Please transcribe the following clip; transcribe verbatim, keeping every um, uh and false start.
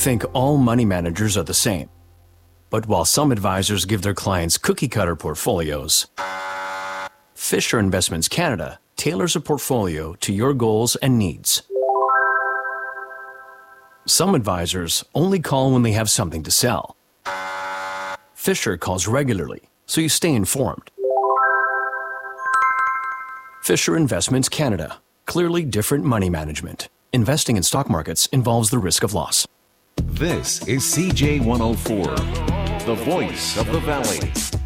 Think all money managers are the same. But while some advisors give their clients cookie-cutter portfolios, Fisher Investments Canada tailors a portfolio to your goals and needs. Some advisors only call when they have something to sell. Fisher calls regularly, so you stay informed. Fisher Investments Canada. Clearly different money management. Investing in stock markets involves the risk of loss. This is C J one oh four, the voice of the Valley.